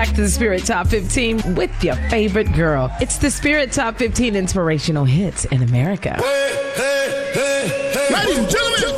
back to the Spirit Top 15 with your favorite girl. It's the Spirit Top 15 inspirational hits in America. Ladies and gentlemen.